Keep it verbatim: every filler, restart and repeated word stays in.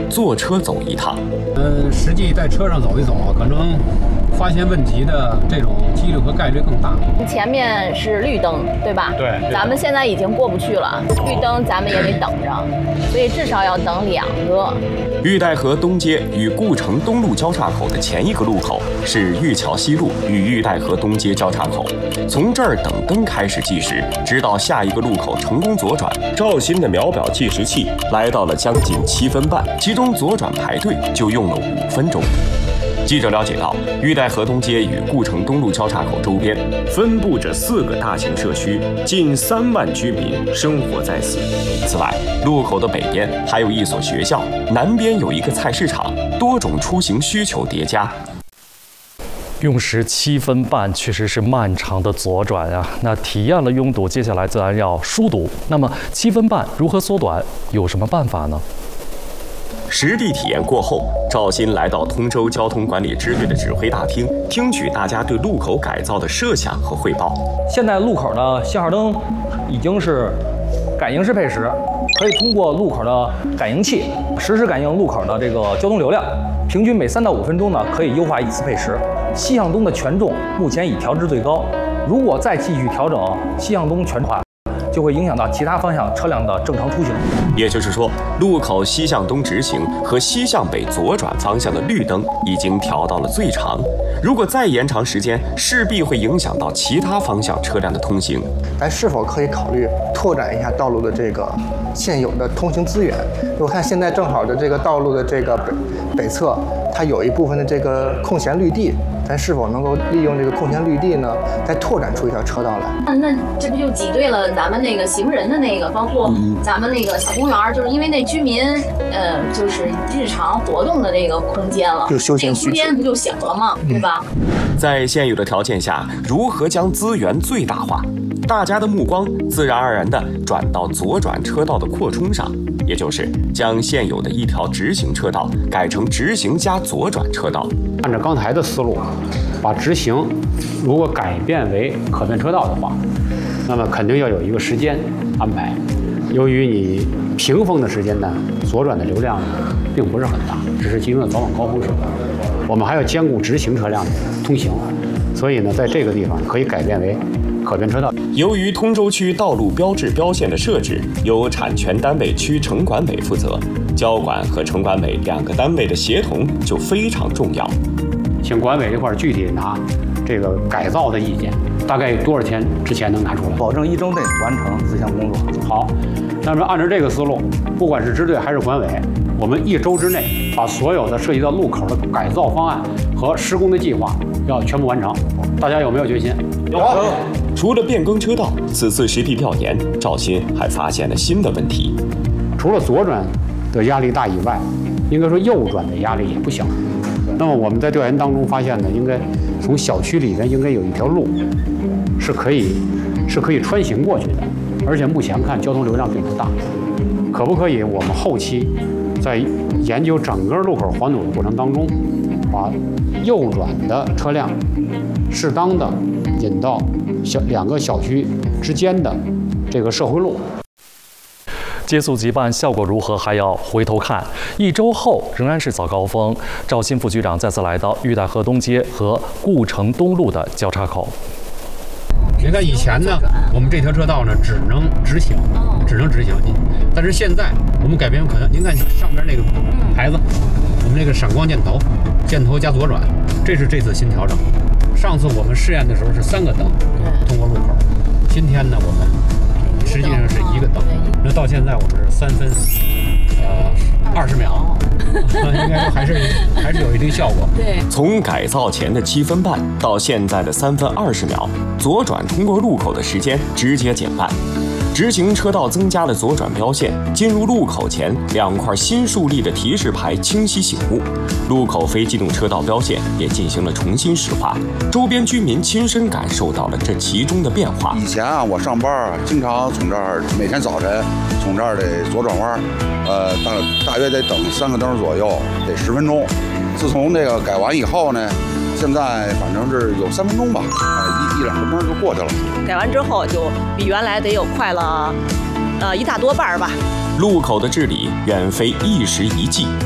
坐车走一趟。 嗯，实际在车上走一走，可能发现问题的这种几率和概率更大。 前面是绿灯，对吧？ 对。 咱们现在已经过不去了，绿灯咱们也得等着，所以至少要等两个。 玉带河东街与故城东路交叉口的前一个路口是玉桥西路与玉带河东街交叉口，从这儿等灯开始计时，直到下一个路口成功左转，赵鑫的秒表计时器来到了将近七分半，其中左转排队就用了五分钟。记者了解到，玉带河东街与故城东路交叉口周边分布着四个大型社区，近三万居民生活在此。此外，路口的北边还有一所学校，南边有一个菜市场，多种出行需求叠加。 用时七分半，确实是漫长的左转啊！那体验了拥堵，接下来自然要疏堵。那么七分半如何缩短？有什么办法呢？ 实地体验过后，赵鑫来到通州交通管理支队的指挥大厅，听取大家对路口改造的设想和汇报。 现在路口的信号灯已经是感应式配时，可以通过路口的感应器实时感应路口的这个交通流量，平均每三到五分钟呢可以优化一次配时。息向灯的权重目前已调至最高，如果再继续调整息向灯权重化，就会影响到其他方向车辆的正常出行。 也就是说，路口西向东直行和西向北左转方向的绿灯已经调到了最长，如果再延长时间，势必会影响到其他方向车辆的通行。 咱是否可以考虑拓展一下道路的这个现有的通行资源？我看现在正好的这个道路的这个北北侧，它有一部分的这个空闲绿地。咱是否能够利用这个空闲绿地呢，再拓展出一条车道来？ 那那这不就挤兑了咱们那个行人的那个，包括咱们那个小公园，就是因为那居民，呃，就是日常活动的这个空间了， 就休闲需求， 空间不就小了吗？对吧？ 在现有的条件下，如何将资源最大化？大家的目光自然而然地转到左转车道的扩充上，也就是将现有的一条直行车道改成直行加左转车道。 按照刚才的思路，把直行如果改变为可变车道的话，那么肯定要有一个时间安排。由于你平峰的时间呢，左转的流量并不是很大，只是集中在早晚高峰时，我们还要兼顾直行车辆的通行，所以呢，在这个地方可以改变为可变车道。 由于通州区道路标志标线的设置由产权单位区城管委负责，交管和城管委两个单位的协同就非常重要。 请管委这块具体拿这个改造的意见，大概多少天之前能拿出来？ 保证一周内完成这项工作。 好，那么按照这个思路，不管是支队还是管委，我们一周之内把所有的涉及到路口的改造方案和施工的计划要全部完成。大家有没有决心？ 有。除了变更车道，此次实地调研，赵鑫还发现了新的问题。 除了左转的压力大以外，应该说右转的压力也不小。那么我们在调研当中发现呢，应该从小区里面应该有一条路是可以是可以穿行过去的，而且目前看交通流量并不大。可不可以我们后期在研究整个路口环堵的过程当中，把右转的车辆适当的引到小两个小区之间的这个社会路？ 接速即办，效果如何还要回头看。一周后仍然是早高峰，赵鑫副局长再次来到玉带河东街和故城东路的交叉口。 您看以前呢，我们这条车道呢只能直行，只能直行。但是现在我们改变有可能，您看上边那个牌子，我们那个闪光箭头，箭头加左转，这是这次新调整。上次我们试验的时候是三个灯通过路口，今天呢我们实际上是一个灯，那到现在我们是三分呃二十秒，应该说还是还是有一定效果。 对， 从改造前的七分半到现在的三分二十秒，左转通过路口的时间直接减半。直行车道增加了左转标线，进入路口前两块新树立的提示牌清晰醒目，路口非机动车道标线也进行了重新实化，周边居民亲身感受到了这其中的变化。 以前啊，我上班啊，经常从这儿，每天早晨从这儿的左转弯，呃，大大约得等三个灯左右，得十分钟。自从这个改完以后呢，现在反正是有三分钟吧，啊，一一两分钟就过去了。 改完之后就比原来得有快了，呃，一大多半吧。 路口的治理远非一时一季，